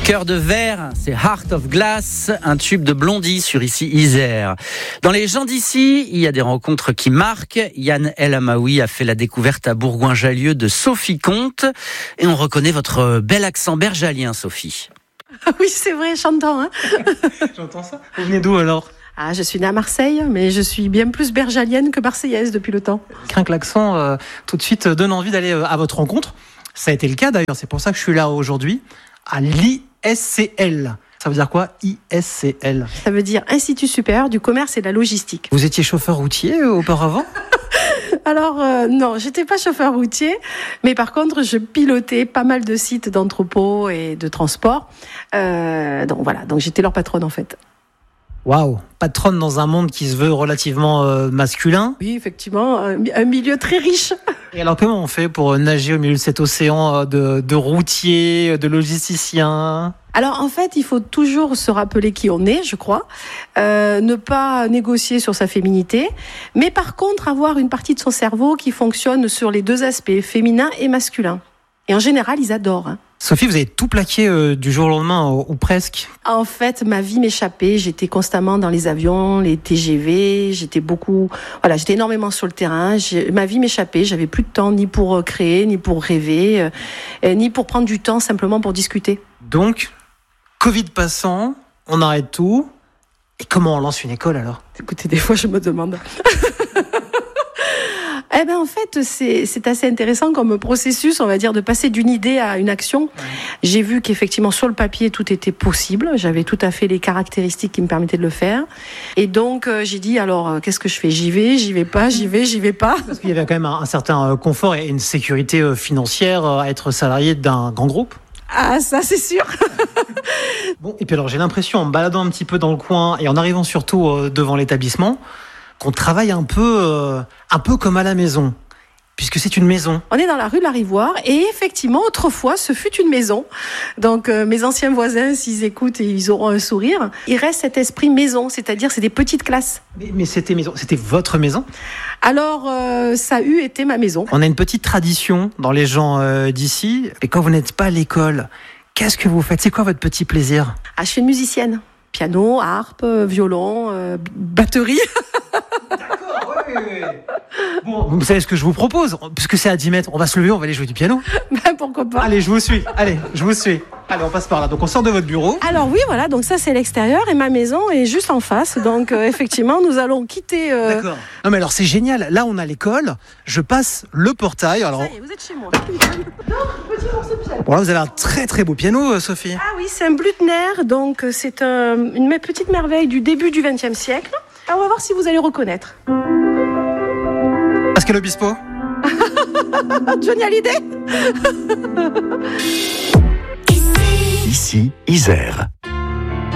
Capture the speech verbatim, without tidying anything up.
Cœur de verre, c'est Heart of Glass, un tube de Blondie sur Ici Isère. Dans les gens d'ici, il y a des rencontres qui marquent. Yann El Amaoui a fait la découverte à Bourgoin-Jallieu de Sophie Comte. Et on reconnaît votre bel accent bergalien, Sophie. Oui, c'est vrai, j'entends. Hein J'entends ça. Vous venez d'où alors ? Ah, je suis née à Marseille, mais je suis bien plus bergalienne que marseillaise depuis le temps. Crinque l'accent, euh, tout de suite donne envie d'aller à votre rencontre. Ça a été le cas d'ailleurs, c'est pour ça que je suis là aujourd'hui, à l'I S C L. Ça veut dire quoi, I S C L ? Ça veut dire Institut supérieur du commerce et de la logistique. Vous étiez chauffeur routier euh, auparavant ? Alors, euh, non, j'étais pas chauffeur routier, mais par contre, je pilotais pas mal de sites d'entrepôts et de transport. Euh, donc voilà, donc j'étais leur patronne en fait. Waouh, patronne dans un monde qui se veut relativement euh, masculin. Oui, effectivement, un, un milieu très riche. Et alors, comment on fait pour nager au milieu de cet océan de, de routiers, de logisticiens ? Alors en fait, il faut toujours se rappeler qui on est, je crois, euh, ne pas négocier sur sa féminité, mais par contre avoir une partie de son cerveau qui fonctionne sur les deux aspects, féminin et masculin. Et en général, ils adorent. Hein. Sophie, vous avez tout plaqué euh, du jour au lendemain, ou, ou presque. En fait, ma vie m'échappait. J'étais constamment dans les avions, les T G V. J'étais beaucoup, voilà, j'étais énormément sur le terrain. J'ai, ma vie m'échappait. J'avais plus de temps ni pour créer, ni pour rêver, euh, ni pour prendre du temps simplement pour discuter. Donc, Covid passant, on arrête tout. Et comment on lance une école alors ? Écoutez, des fois, je me demande. Eh ben en fait, c'est, c'est assez intéressant comme processus, on va dire, de passer d'une idée à une action. Ouais. J'ai vu qu'effectivement, sur le papier, tout était possible. J'avais tout à fait les caractéristiques qui me permettaient de le faire. Et donc, euh, j'ai dit, alors, euh, qu'est-ce que je fais ? J'y vais, j'y vais pas, j'y vais, j'y vais pas. Parce qu'il y avait quand même un, un certain confort et une sécurité financière à être salarié d'un grand groupe. Ah, ça, c'est sûr. Bon, et puis alors, j'ai l'impression, en me baladant un petit peu dans le coin et en arrivant surtout euh, devant l'établissement, qu'on travaille un peu, euh, un peu comme à la maison, puisque c'est une maison. On est dans la rue de la Rivoire et effectivement, autrefois, ce fut une maison. Donc, euh, mes anciens voisins, s'ils écoutent, ils auront un sourire. Il reste cet esprit maison, c'est-à-dire c'est des petites classes. Mais, mais c'était maison, c'était votre maison ? Alors, euh, ça a eu été ma maison. On a une petite tradition dans les gens euh, d'ici. Et quand vous n'êtes pas à l'école, qu'est-ce que vous faites ? C'est quoi votre petit plaisir ? Ah, je suis une musicienne. Piano, harpe, violon, euh, batterie. D'accord, oui, oui, oui. Bon, vous savez ce que je vous propose ? Puisque c'est à dix mètres, on va se lever, on va aller jouer du piano. Ben, pourquoi pas ? Allez, je vous suis. Allez, je vous suis. Allez, on passe par là. Donc, on sort de votre bureau. Alors oui, voilà. Donc ça, c'est l'extérieur et ma maison est juste en face. Donc euh, effectivement, nous allons quitter. Euh... D'accord. Non, mais alors c'est génial. Là, on a l'école. Je passe le portail. Alors. Ça y est, vous êtes chez moi. Non, petit morceau de piano. Bon, là, vous avez un très très beau piano, Sophie. Ah oui, c'est un Blüthner. Donc c'est un, une petite merveille du début du vingtième siècle. Alors, on va voir si vous allez reconnaître. Pascal Obispo. Johnny Hallyday. Ici Isère.